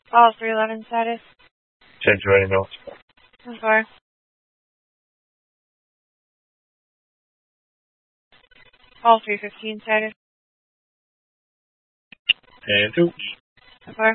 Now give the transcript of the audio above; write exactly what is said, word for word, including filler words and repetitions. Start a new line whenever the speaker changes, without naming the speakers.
All three eleven status.
Change ready north.
one four. All three fifteen status.
And two.
one four.